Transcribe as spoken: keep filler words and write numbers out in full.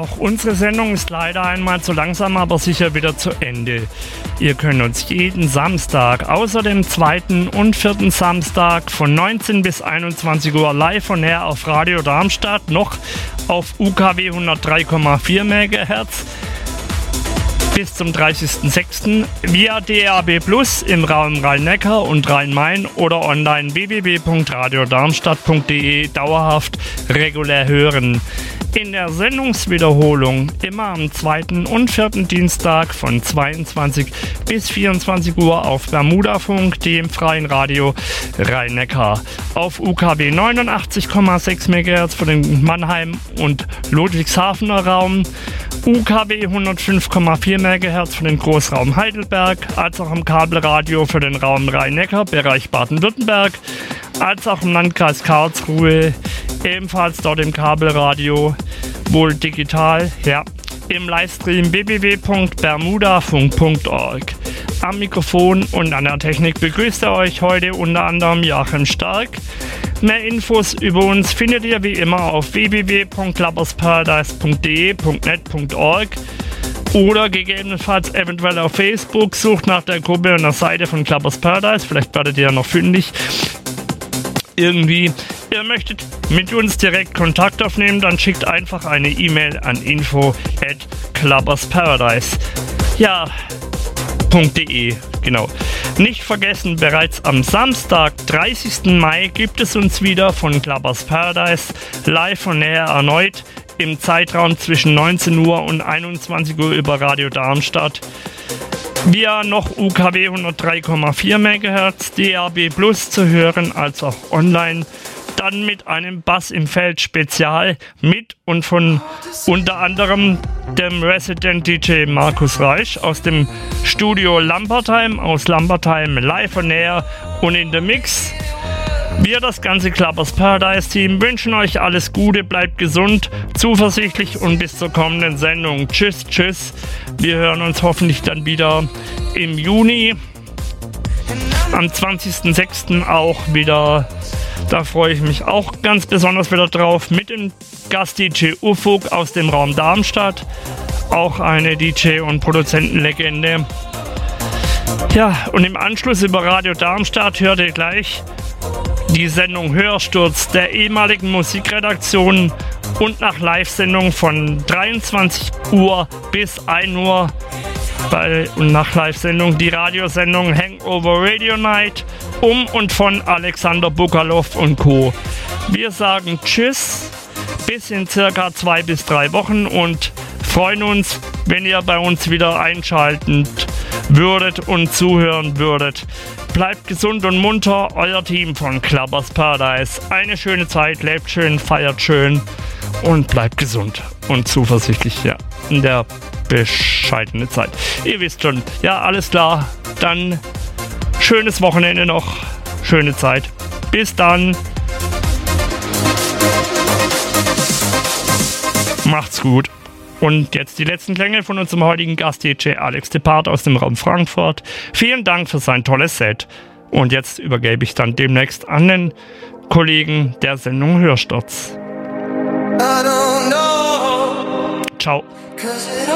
auch unsere Sendung ist leider einmal zu langsam, aber sicher wieder zu Ende. Ihr könnt uns jeden Samstag, außer dem zweiten und vierten Samstag von neunzehn bis einundzwanzig Uhr live und her auf Radio Darmstadt, noch auf U K W hundertdrei Komma vier Megahertz bis zum dreißigsten sechsten via D A B Plus im Raum Rhein-Neckar und Rhein-Main oder online w w w punkt radio darmstadt punkt d e dauerhaft regulär hören. In der Sendungswiederholung immer am zweiten und vierten Dienstag von zweiundzwanzig bis vierundzwanzig Uhr auf Bermudafunk, dem freien Radio Rhein-Neckar. Auf U K W neunundachtzig Komma sechs Megahertz für den Mannheim- und Ludwigshafener Raum, U K W hundertfünf Komma vier Megahertz für den Großraum Heidelberg, als auch im Kabelradio für den Raum Rhein-Neckar, Bereich Baden-Württemberg, als auch im Landkreis Karlsruhe, ebenfalls dort im Kabelradio, wohl digital, ja, im Livestream w w w punkt bermudafunk punkt org. Am Mikrofon und an der Technik begrüßt er euch heute unter anderem Joachim Stark. Mehr Infos über uns findet ihr wie immer auf w w w punkt klappersparadise punkt d e punkt net punkt org oder gegebenenfalls eventuell auf Facebook. Sucht nach der Gruppe und der Seite von Klappers Paradise, vielleicht werdet ihr ja noch fündig. Irgendwie, ihr möchtet mit uns direkt Kontakt aufnehmen, dann schickt einfach eine E-Mail an info at klappersparadise. Ja, .de, genau. Nicht vergessen, bereits am Samstag, dreißigsten Mai, gibt es uns wieder von Klappers Paradise live und näher erneut im Zeitraum zwischen neunzehn Uhr und einundzwanzig Uhr über Radio Darmstadt. Via noch U K W hundertdrei Komma vier Megahertz, D A B Plus zu hören, als auch online. Dann mit einem Bass im Feld Spezial mit und von unter anderem dem Resident D J Markus Reich aus dem Studio Lampertheim, aus Lampertheim live und näher und in der Mix. Wir, das ganze Klappers Paradise Team, wünschen euch alles Gute, bleibt gesund, zuversichtlich und bis zur kommenden Sendung. Tschüss, tschüss. Wir hören uns hoffentlich dann wieder im Juni. Am zwanzigsten sechsten auch wieder. Da freue ich mich auch ganz besonders wieder drauf. Mit dem Gast-D J Ufuk aus dem Raum Darmstadt. Auch eine D J- und Produzentenlegende. Ja, und im Anschluss über Radio Darmstadt hört ihr gleich die Sendung Hörsturz der ehemaligen Musikredaktion und nach Live-Sendung von dreiundzwanzig Uhr bis ein Uhr bei, und nach Live-Sendung die Radiosendung Hangover Radio Night um und von Alexander Bukalow und Co. Wir sagen Tschüss bis in circa zwei bis drei Wochen und freuen uns, wenn ihr bei uns wieder einschalten würdet und zuhören würdet. Bleibt gesund und munter, euer Team von Klappers Paradise. Eine schöne Zeit, lebt schön, feiert schön und bleibt gesund und zuversichtlich, ja, in der bescheidenen Zeit. Ihr wisst schon, ja, alles klar, dann schönes Wochenende noch, schöne Zeit. Bis dann. Macht's gut. Und jetzt die letzten Klänge von unserem heutigen Gast-D J Alex Depart aus dem Raum Frankfurt. Vielen Dank für sein tolles Set. Und jetzt übergebe ich dann demnächst an den Kollegen der Sendung Hörsturz. Ciao.